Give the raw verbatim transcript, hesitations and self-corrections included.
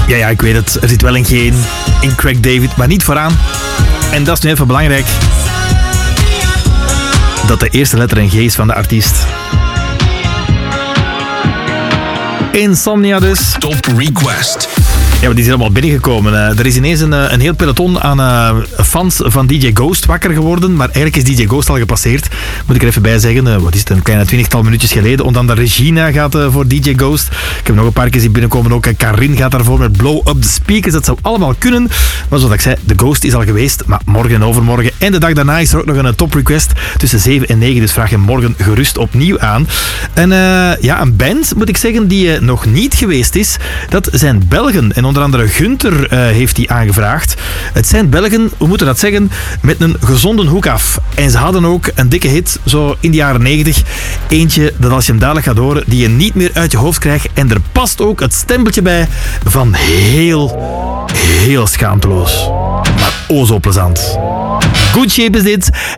Ja, ja, ik weet het. Er zit wel een geen in Craig David, maar niet vooraan. En dat is nu even belangrijk. Dat de eerste letter een G is van de artiest. Insomnia dus. Top Request. Ja, maar die is helemaal binnengekomen. Uh, er is ineens een, een heel peloton aan uh, fans van D J Ghost wakker geworden. Maar eigenlijk is D J Ghost al gepasseerd. Moet ik er even bij zeggen. Uh, wat is het? Een kleine twintigtal minuutjes geleden. Onder andere Regina gaat uh, voor D J Ghost. Ik heb nog een paar keer zien binnenkomen. Ook uh, Karin gaat daarvoor met Blow Up the Speakers. Dat zou allemaal kunnen. Maar zoals ik zei, de Ghost is al geweest. Maar morgen en overmorgen en de dag daarna is er ook nog een uh, top request. Tussen zeven en negen. Dus vraag je morgen gerust opnieuw aan. En uh, ja, een band, moet ik zeggen, die uh, nog niet geweest is. Dat zijn Belgen. En onder andere Gunther uh, heeft die aangevraagd. Het zijn Belgen, hoe moeten we dat zeggen, met een gezonde hoek af. En ze hadden ook een dikke hit, zo in de jaren negentig. Eentje dat als je hem dadelijk gaat horen, die je niet meer uit je hoofd krijgt. En er past ook het stempeltje bij van heel, heel schaamteloos. Maar o zo plezant. Good Shape is dit.